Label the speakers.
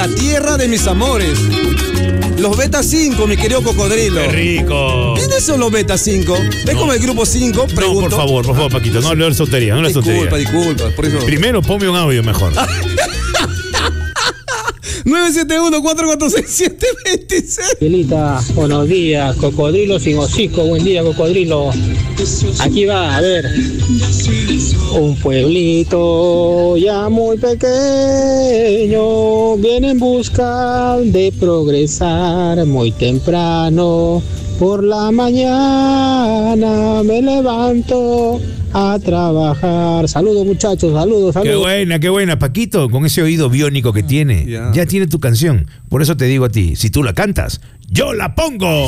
Speaker 1: tierra de mis amores. Los Beta 5, mi querido Cocodrilo.
Speaker 2: ¡Qué rico!
Speaker 1: ¿Quiénes son los Beta 5? ¿Es como el grupo 5? Pregunto.
Speaker 2: No, por favor, Paquito. No le tontería, no le tontería.
Speaker 1: Disculpa, por eso.
Speaker 2: Primero, ponme un audio mejor.
Speaker 1: 971-446-726.
Speaker 3: Pilita, buenos días, Cocodrilo sin hocico, buen día, Cocodrilo. Aquí va, a ver. Un pueblito ya muy pequeño viene en busca de progresar. Muy temprano por la mañana me levanto a trabajar. Saludos, muchachos, saludos.
Speaker 2: Qué buena, Paquito, con ese oído biónico que tiene, ya tiene tu canción. Por eso te digo a ti, si tú la cantas, ¡yo la pongo!